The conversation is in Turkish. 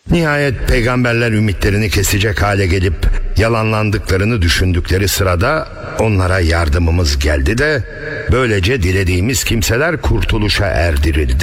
Nihayet peygamberler ümitlerini kesecek hale gelip yalanlandıklarını düşündükleri sırada onlara yardımımız geldi de böylece dilediğimiz kimseler kurtuluşa erdirildi.